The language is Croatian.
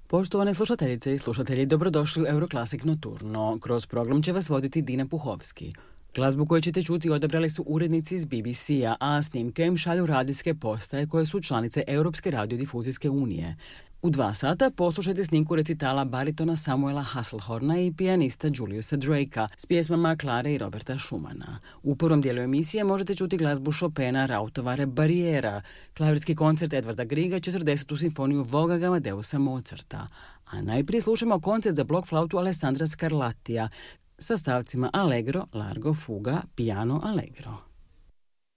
Poštovane slušateljice i slušatelji, dobrodošli u Euroclassic Nocturno. Kroz program će vas voditi Dina Puhovski. Glazbu koju ćete čuti odabrali su urednici iz BBC-a, a snimke im šalju radijske postaje koje su članice Europske radiodifuzijske unije. U 2 sata poslušajte snimku recitala baritona Samuela Hasselhorna i pijanista Juliusa Drakea s pjesmama Klare i Roberta Schumana. U prvom dijelu emisije možete čuti glazbu Chopina, Rautovare, Barijera. Klavirski koncert Edvarda Griega, 40. simfoniju Wolfganga Amadeusa Mozarta. A najprije slušamo koncert za blok flautu Alessandra Scarlattija sa stavcima Allegro, Largo, Fuga, Piano, Allegro.